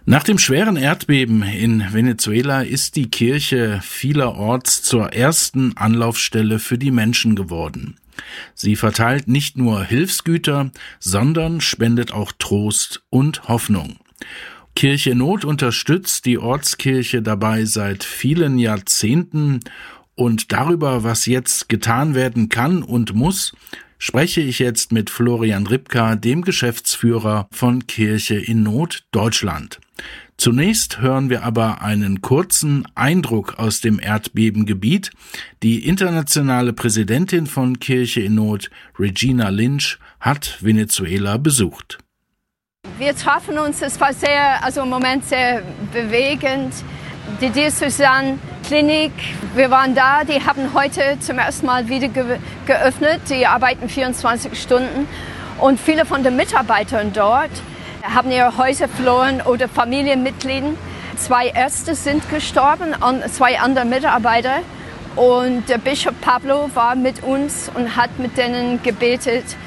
Nach dem schweren Erdbeben in Venezuela ist die Kirche vielerorts zur ersten Anlaufstelle für die Menschen geworden. Sie verteilt nicht nur Hilfsgüter, sondern spendet auch Trost und Hoffnung. Kirche in Not unterstützt die Ortskirche dabei seit vielen Jahrzehnten, und darüber, was jetzt getan werden kann und muss, spreche ich jetzt mit Florian Ripka, dem Geschäftsführer von Kirche in Not Deutschland. Zunächst hören wir aber einen kurzen Eindruck aus dem Erdbebengebiet. Die internationale Präsidentin von Kirche in Not, Regina Lynch, hat Venezuela besucht. Wir trafen uns, es war im Moment sehr bewegend. Die Diözesanklinik, wir waren da, die haben heute zum ersten Mal wieder geöffnet. Die arbeiten 24 Stunden und viele von den Mitarbeitern dort haben ihre Häuser verloren oder Familienmitglieder. 2 Ärzte sind gestorben und 2 andere Mitarbeiter. Und der Bischof Pablo war mit uns und hat mit denen gebetet